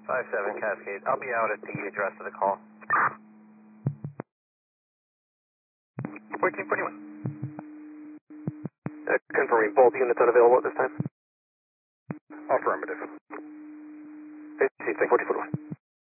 5-7 Cascade. I'll be out at the address of the call. 1441. Confirming both units unavailable at this time. Affirmative. AC 1441.